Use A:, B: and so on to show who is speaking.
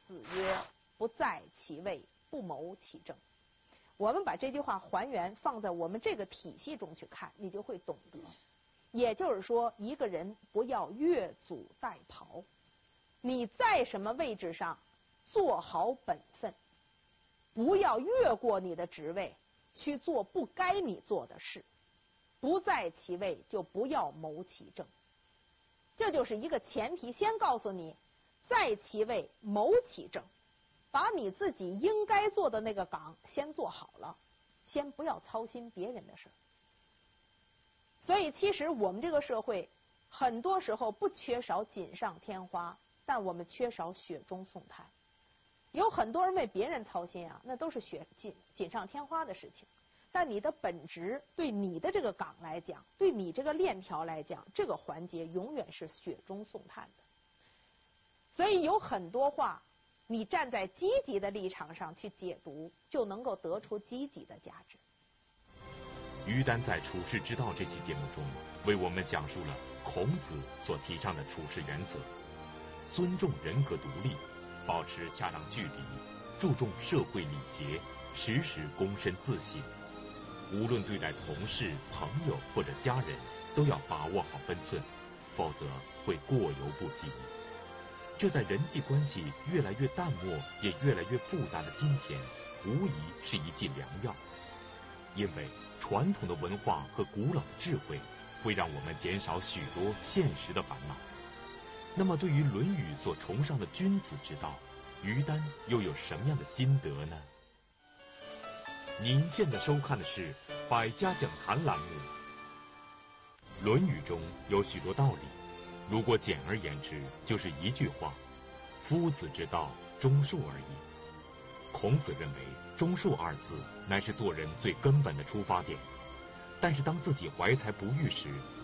A: 子曰：不在其位，不谋其政。我们把这句话还原放在我们这个体系中去看，你就会懂得。也就是说，一个人不要越俎代庖，你在什么位置上做好本分，不要越过你的职位去做不该你做的事。不在其位，就不要谋其政。这就是一个前提，先告诉你在其位谋其政，把你自己应该做的那个岗先做好了，先不要操心别人的事。所以其实我们这个社会很多时候不缺少锦上添花，但我们缺少雪中送炭。有很多人为别人操心啊，那都是锦上添花的事情。但你的本职对你的这个岗来讲，对你这个链条来讲，这个环节永远是雪中送炭的。所以有很多话，你站在积极的立场上去解读，就能够得出积极的价值。
B: 于丹在《处世之道》这期节目中，为我们讲述了孔子所提倡的处事原则：尊重人格独立，保持恰当距离，注重社会礼节，时时躬身自省。无论对待同事、朋友或者家人，都要把握好分寸，否则会过犹不及。这在人际关系越来越淡漠也越来越复杂的今天，无疑是一剂良药。因为传统的文化和古老的智慧会让我们减少许多现实的烦恼。那么对于《论语》所崇尚的君子之道，于丹又有什么样的心得呢？您现在收看的是百家讲坛栏目。《论语》中有许多道理，如果简而言之，就是一句话：夫子之道，忠恕而已。孔子认为忠恕二字乃是做人最根本的出发点，但是当自己怀才不遇时，